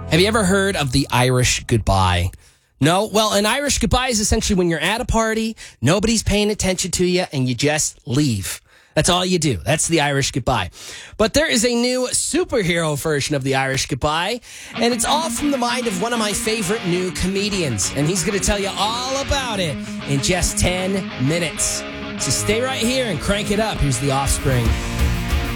Have you ever heard of the Irish goodbye? No? Well, an Irish goodbye is essentially when you're at a party, nobody's paying attention to you, and you just leave. That's all you do. That's the Irish goodbye. But there is a new superhero version of the Irish goodbye, and it's all from the mind of one of my favorite new comedians. And he's going to tell you all about it in just 10 minutes. So stay right here and crank it up. Here's The Offspring.